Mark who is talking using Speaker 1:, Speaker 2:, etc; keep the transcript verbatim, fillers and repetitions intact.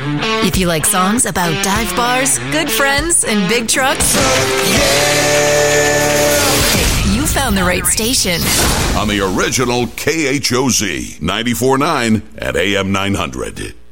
Speaker 1: If you like songs about dive bars, good friends, and big trucks, hey, you found the right station.
Speaker 2: On the original K H O Z ninety-four point nine at A M nine hundred.